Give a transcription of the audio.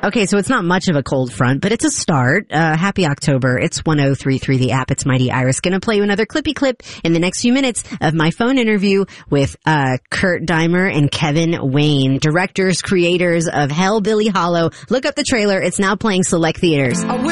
Okay, so it's not much of a cold front, but it's a start. Happy October. It's 103.3 The App. It's Mighty Iris. Gonna play you another clippy clip in the next few minutes of my phone interview with Kurt Deimer and Kevin Wayne, directors, creators of Hellbilly Hollow. Look up the trailer. It's now playing select theaters.